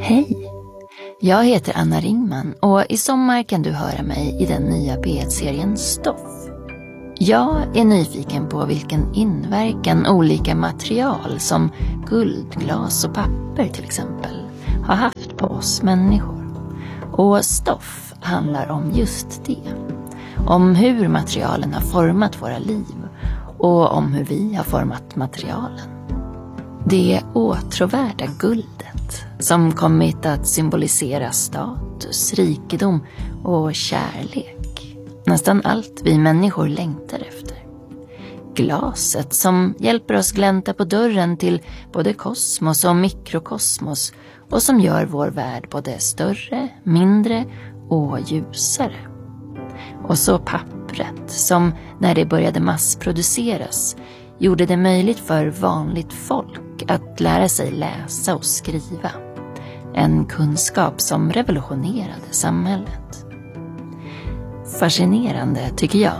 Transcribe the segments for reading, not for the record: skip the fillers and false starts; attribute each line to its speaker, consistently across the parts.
Speaker 1: Hej! Jag heter Anna Ringman och i sommar kan du höra mig i den nya P1-serien Stoff. Jag är nyfiken på vilken inverkan olika material som guld, glas och papper till exempel har haft på oss människor. Och Stoff handlar om just det. Om hur materialen har format våra liv och om hur vi har format materialen. Det åtråvärda guldet som kommit att symbolisera status, rikedom och kärlek. Nästan allt vi människor längtar efter. Glaset som hjälper oss glänta på dörren till både kosmos och mikrokosmos och som gör vår värld både större, mindre och ljusare. Och så pappret som när det började massproduceras gjorde det möjligt för vanligt folk att lära sig läsa och skriva. En kunskap som revolutionerade samhället. Fascinerande tycker jag.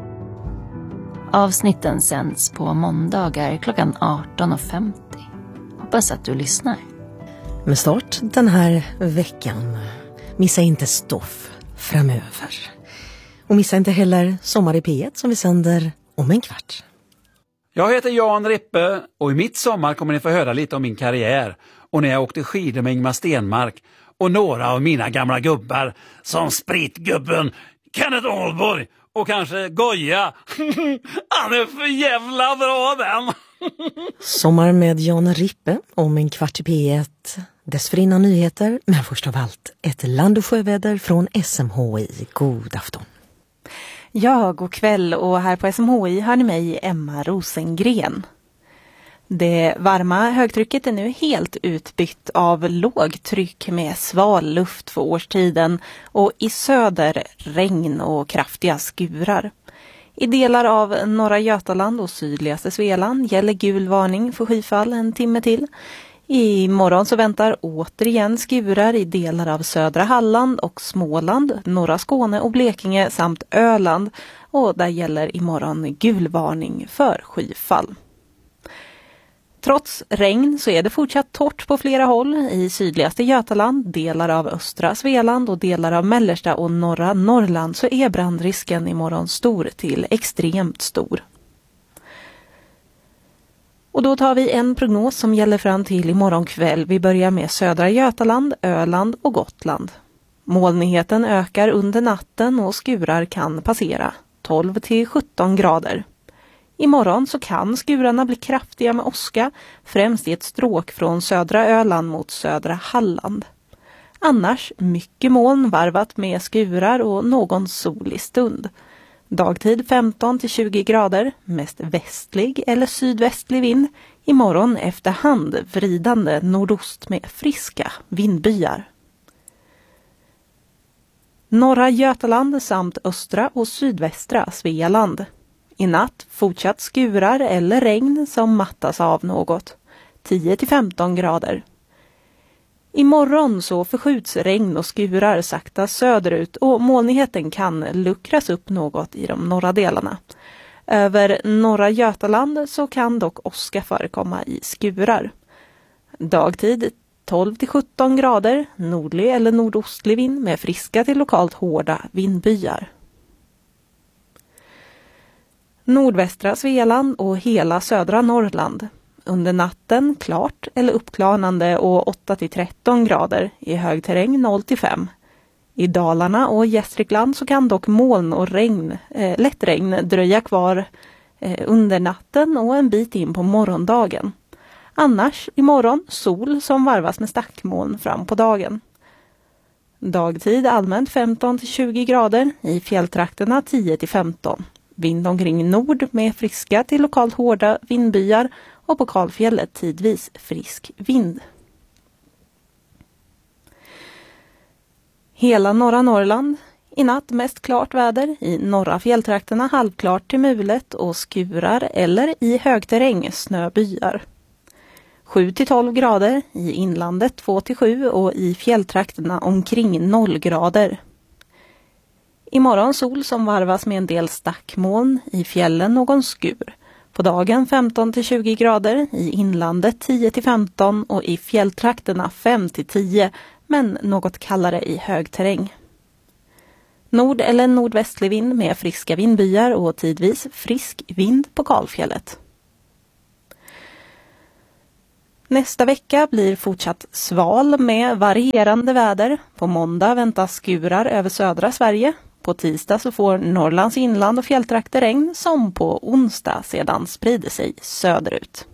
Speaker 1: Avsnitten sänds på måndagar klockan 18:50. Hoppas att du lyssnar.
Speaker 2: Med start den här veckan. Missa inte Stoff framöver. Och missa inte heller Sommar i P1 som vi sänder om en kvart.
Speaker 3: Jag heter Jan Rippe och i mitt sommar kommer ni få höra lite om min karriär och när jag åkte skidor med Ingmar Stenmark och några av mina gamla gubbar som Spritgubben, Kenneth Ahlborg och kanske Goya. Han är för jävla bra den!
Speaker 2: Sommar med Jan Rippe om en kvart i P1. Dessförinnan nyheter, men först av allt ett land- och sjöväder från SMHI. God afton.
Speaker 4: Ja, god kväll och här på SMHI har ni mig Emma Rosengren. Det varma högtrycket är nu helt utbytt av lågtryck med sval luft för årstiden och i söder regn och kraftiga skurar. I delar av norra Götaland och sydligaste Svealand gäller gul varning för skyfall en timme till. Imorgon så väntar återigen skurar i delar av södra Halland och Småland, norra Skåne och Blekinge samt Öland. Och där gäller imorgon gul varning för skyfall. Trots regn så är det fortsatt torrt på flera håll. I sydligaste Götaland, delar av östra Svealand och delar av mellersta och norra Norrland så är brandrisken imorgon stor till extremt stor. Och då tar vi en prognos som gäller fram till imorgon kväll. Vi börjar med södra Götaland, Öland och Gotland. Molnigheten ökar under natten och skurar kan passera 12 till 17 grader. Imorgon så kan skurarna bli kraftiga med åska, främst i ett stråk från södra Öland mot södra Halland. Annars mycket moln varvat med skurar och någon solig stund. Dagtid 15 till 20 grader, mest västlig eller sydvästlig vind. Imorgon efterhand vridande nordost med friska vindbyar. Norra Götaland samt östra och sydvästra Svealand. I natt fortsatt skurar eller regn som mattas av något. 10 till 15 grader. Imorgon så förskjuts regn och skurar sakta söderut och molnigheten kan luckras upp något i de norra delarna. Över norra Götaland så kan dock åska förekomma i skurar. Dagtid 12 till 17 grader, nordlig eller nordostlig vind med friska till lokalt hårda vindbyar. Nordvästra Svealand och hela södra Norrland. Under natten klart eller uppklarnande och 8 till 13 grader, i hög terräng 0 till 5. I Dalarna och Gästrikland så kan dock moln och regn, lätt regn dröja kvar under natten och en bit in på morgondagen. Annars imorgon sol som varvas med stackmoln fram på dagen. Dagtid allmänt 15 till 20 grader, i fjälltrakterna 10 till 15. Vind omkring nord med friska till lokalt hårda vindbyar och på kalfjället tidvis frisk vind. Hela norra Norrland. I natt mest klart väder, i norra fjälltrakterna halvklart till mulet och skurar eller i högterräng snöbyar. 7 till 12 grader, i inlandet 2 till 7 och i fjälltrakterna omkring 0 grader. Imorgon sol som varvas med en del stackmoln, i fjällen någon skur. På dagen 15 till 20 grader, i inlandet 10 till 15 och i fjälltrakterna 5 till 10, men något kallare i högterräng. Nord- eller nordvästlig vind med friska vindbyar och tidvis frisk vind på kalfjället. Nästa vecka blir fortsatt sval med varierande väder. På måndag väntas skurar över södra Sverige. På tisdag så får Norrlands inland och fjälltrakter regn som på onsdag sedan sprider sig söderut.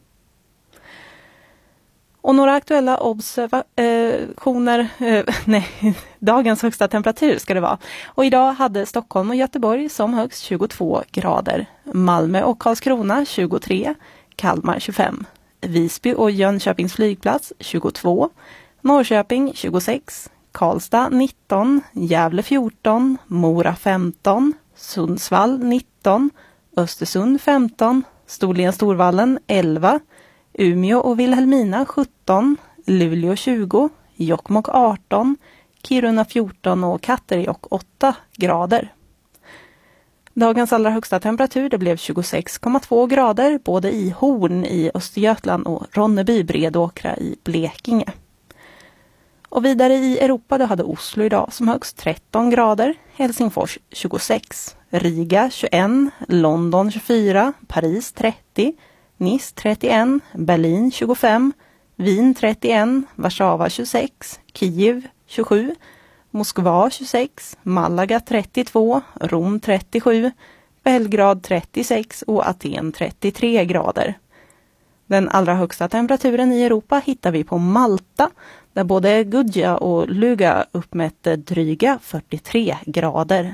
Speaker 4: Och några aktuella observationer, dagens högsta temperatur ska det vara. Och idag hade Stockholm och Göteborg som högst 22 grader. Malmö och Karlskrona 23, Kalmar 25. Visby och Jönköpings flygplats 22, Norrköping 26, Karlstad 19, Gävle 14, Mora 15, Sundsvall 19, Östersund 15, Storvallen 11, Umeå och Vilhelmina 17, Luleå 20, Jokkmokk 18, Kiruna 14 och Katterjåkk 8 grader. Dagens allra högsta temperatur det blev 26,2 grader både i Horn i Östergötland och Ronneby Bredåkra i Blekinge. Och vidare i Europa då hade Oslo idag som högst 13 grader, Helsingfors 26, Riga 21, London 24, Paris 30, Nice 31, Berlin 25, Wien 31, Warszawa 26, Kiev 27, Moskva 26, Malaga 32, Rom 37, Belgrad 36 och Aten 33 grader. Den allra högsta temperaturen i Europa hittar vi på Malta där både Gudja och Luga uppmätte dryga 43 grader.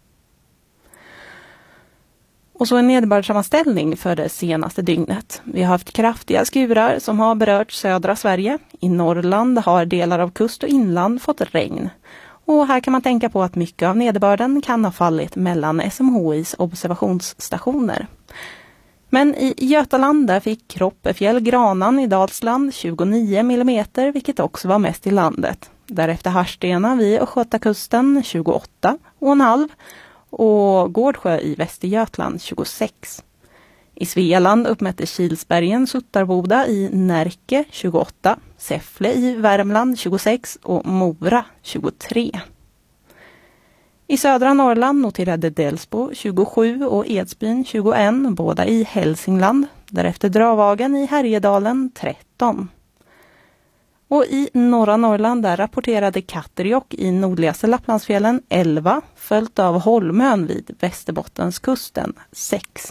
Speaker 4: Och så en nederbördssammanställning för det senaste dygnet. Vi har haft kraftiga skurar som har berört södra Sverige. I Norrland har delar av kust och inland fått regn. Och här kan man tänka på att mycket av nederbörden kan ha fallit mellan SMHIs observationsstationer. Men i Götaland där fick Kroppefjäll Granan i Dalsland 29 mm, vilket också var mest i landet. Därefter Harstena vid Östgötakusten 28,5 och Gårdsjö i Västergötland 26. I Svealand uppmätte Kilsbergen Suttarboda i Närke 28, Säffle i Värmland 26 och Mora 23. I södra Norrland noterade Delsbo 27 och Edsbyn 21, båda i Hälsingland. Därefter Dravagen i Härjedalen 13. Och i norra Norrland där rapporterade Katterjåkk i nordligaste Lapplandsfjällen 11, följt av Holmön vid Västerbottenskusten 6.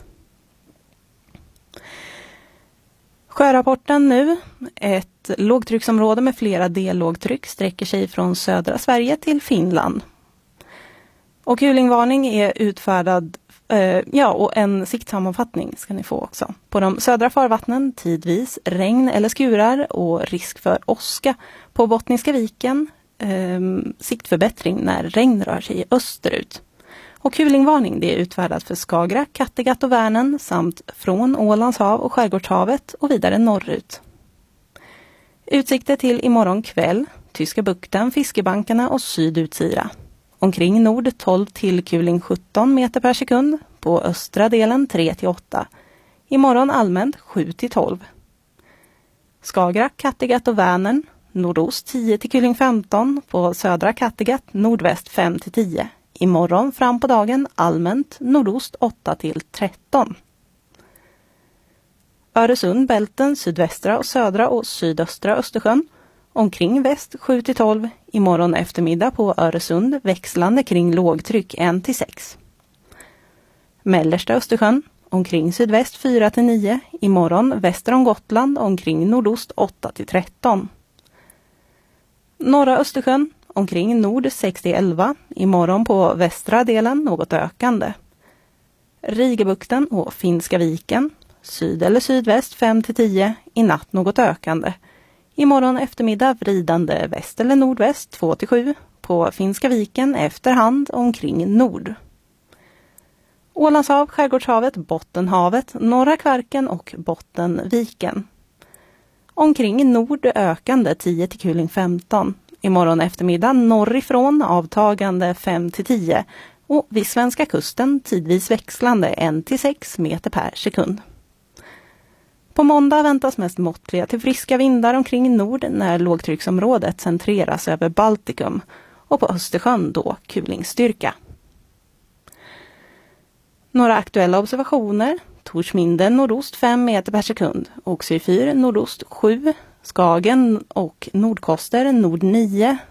Speaker 4: Sjörapporten nu. Ett lågtrycksområde med flera dellågtryck sträcker sig från södra Sverige till Finland. Och kulingvarning är utfärdad, och en siktsammanfattning ska ni få också. På de södra farvattnen tidvis regn eller skurar och risk för åska. På Bottniska viken siktförbättring när regn rör sig österut. Och kulingvarning det är utfärdat för Skagerrak, Kattegatt och Vänern samt från Ålands hav och Skärgårdshavet och vidare norrut. Utsikter till imorgon kväll, Tyska bukten, Fiskebankarna och Sydutsira. Omkring nord 12 till kuling 17 meter per sekund, på östra delen 3 till 8. Imorgon allmänt 7 till 12. Skagerrak, Kattegatt och Vänern, nordost 10 till kuling 15, på södra Kattegatt nordväst 5 till 10. Imorgon fram på dagen allmänt nordost 8 till 13. Öresund, Bälten, sydvästra och södra och sydöstra Östersjön. Omkring väst 7 till 12. Imorgon eftermiddag på Öresund växlande kring lågtryck 1 till 6. Mellersta Östersjön omkring sydväst 4 till 9. Imorgon väster om Gotland omkring nordost 8 till 13. Norra Östersjön omkring nord 6 till 11. Imorgon på västra delen något ökande. Rigebukten och Finska viken syd eller sydväst 5 till 10. I natt något ökande. Imorgon eftermiddag vridande väst eller nordväst 2 till 7. På Finska viken efterhand omkring nord. Ålandshav, Skärgårdshavet, Bottenhavet, Norra Kvarken och Bottenviken. Omkring nord ökande 10 till kuling 15. Imorgon eftermiddag norrifrån avtagande 5 till 10. Och vid svenska kusten tidvis växlande 1 till 6 meter per sekund. På måndag väntas mest måttliga till friska vindar omkring nord när lågtrycksområdet centreras över Baltikum och på Östersjön då kulingstyrka. Några aktuella observationer. Torsminden nordost 5 meter per sekund, Oxyfyr nordost 7, Skagen och Nordkoster nord 9,